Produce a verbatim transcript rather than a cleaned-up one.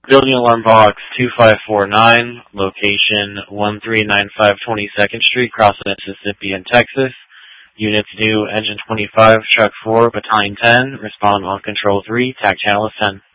Building Alarm Box two five four nine, location one three nine five twenty-second Street, Crossing Mississippi in Texas. Units new, Engine twenty-five, Truck four, Battalion ten, respond on Control three, T A C Channel is ten.